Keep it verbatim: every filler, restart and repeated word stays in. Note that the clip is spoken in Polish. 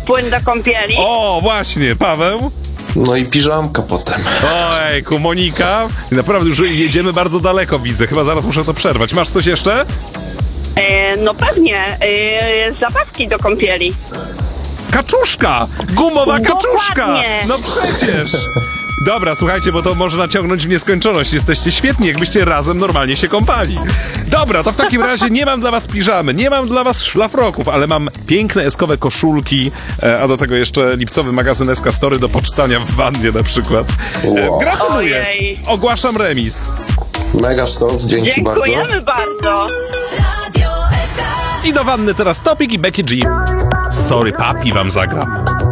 płyn do kąpieli. O, właśnie, Paweł? No i piżamka potem. Ojku, Monika. Naprawdę już jedziemy bardzo daleko, widzę. Chyba zaraz muszę to przerwać. Masz coś jeszcze? E, no pewnie, e, zabawki do kąpieli. Kaczuszka! Gumowa kaczuszka! Dokładnie. No przecież! Dobra, słuchajcie, bo to może naciągnąć w nieskończoność. Jesteście świetni, jakbyście razem normalnie się kąpali. Dobra, to w takim razie nie mam dla was piżamy, nie mam dla was szlafroków, ale mam piękne eskowe koszulki, a do tego jeszcze lipcowy magazyn S K Story do poczytania w wannie na przykład. Wow. Gratuluję! Ojej. Ogłaszam remis. Mega sztos, dzięki bardzo. Dziękujemy bardzo. I do wanny teraz Topik i Becky G. Sorry, papi wam zagram.